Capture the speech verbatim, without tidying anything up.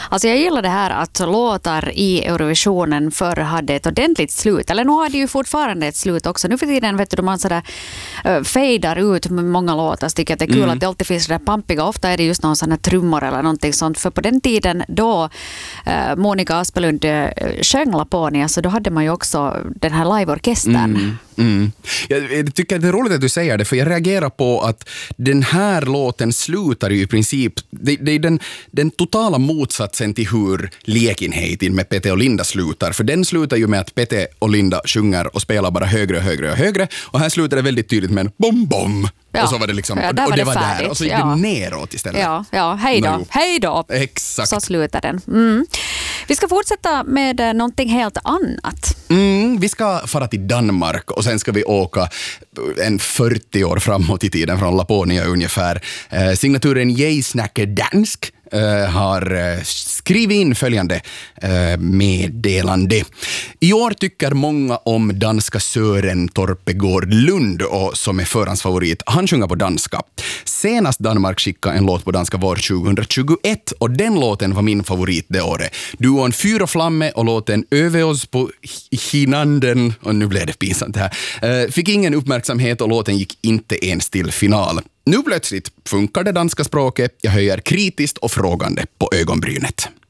Alltså jag gillar det här att låtar i Eurovisionen förr hade ett ordentligt slut. Eller nu har det ju fortfarande ett slut också. Nu för tiden vet du, man sådär uh, fejdar ut med många låtar. Så tycker jag att det är kul mm. att det alltid finns det där pampiga. Ofta är det just någon sån här trummor eller någonting sånt. För på den tiden då uh, Monica Aspelund uh, sjöng Laponia, så då hade man ju också den här liveorkestern. Mm. Mm. Jag tycker att det är roligt att du säger det, för jag reagerar på att den här låten slutar ju i princip, det, det är den, den totala motsatsen till hur Lekinheitin med Pete och Linda slutar, för den slutar ju med att Pete och Linda sjunger och spelar bara högre och högre och högre, och här slutar det väldigt tydligt med en bom bom. Ja. Och så var det liksom, ja, och, var och det, det var färdigt. där, och så gick ja. det neråt istället. Ja, ja hej då, no. hej då. Exakt. Så slutar den. Mm. Vi ska fortsätta med eh, någonting helt annat. Mm, vi ska fara till Danmark och sen ska vi åka en fyrtio år framåt i tiden från Laponia ungefär. Eh, signaturen Jag snackar dansk Uh, har uh, skrivit in följande uh, meddelande. I år tycker många om danska Søren Torpegård Lund, och som är förhandsfavorit. Han sjunger på danska. Senast Danmark skickade en låt på danska var tjugohundratjugoett, och den låten var min favorit det året. Duon Fyr och Flamme och låten Över oss på hinanden, och nu blev det pinsamt här, uh, fick ingen uppmärksamhet och låten gick inte ens till final. Nu plötsligt funkar det danska språket. Jag höjer kritiskt och frågande på ögonbrynet.